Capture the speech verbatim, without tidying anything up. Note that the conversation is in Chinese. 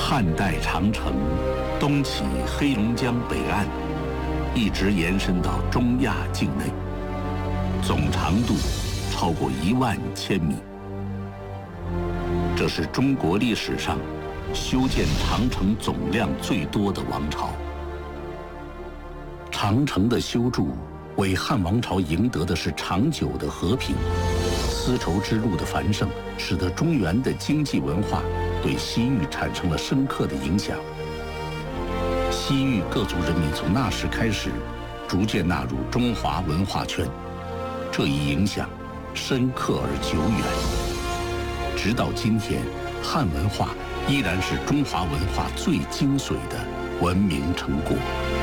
汉代长城东起黑龙江北岸，一直延伸到中亚境内，总长度超过一万千米。这是中国历史上修建长城总量最多的王朝。长城的修筑为汉王朝赢得的是长久的和平，丝绸之路的繁盛使得中原的经济文化对西域产生了深刻的影响。西域各族人民从那时开始逐渐纳入中华文化圈，这一影响深刻而久远。直到今天，汉文化依然是中华文化最精髓的文明成果。